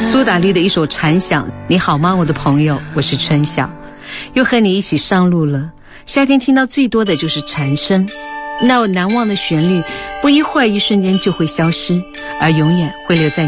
苏打绿的一首蝉响。你好吗，我的朋友，我是春晓，又和你一起上路了。夏天听到最多的就是蝉声，那难忘的旋律，不一会儿一瞬间就会消失，而永远会留在